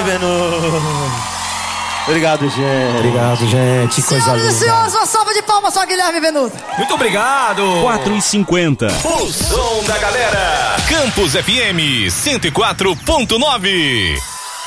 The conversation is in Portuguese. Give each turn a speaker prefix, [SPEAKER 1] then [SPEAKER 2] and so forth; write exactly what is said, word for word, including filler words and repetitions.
[SPEAKER 1] Venuto. Obrigado, gente.
[SPEAKER 2] Obrigado, gente. Coisa
[SPEAKER 3] Senhoras
[SPEAKER 2] linda.
[SPEAKER 3] e senhores, uma salva de palmas só, Guilherme Venuto.
[SPEAKER 2] Muito obrigado.
[SPEAKER 4] quatro e cinquenta.
[SPEAKER 5] O som da galera. Campus F M cento e quatro ponto nove.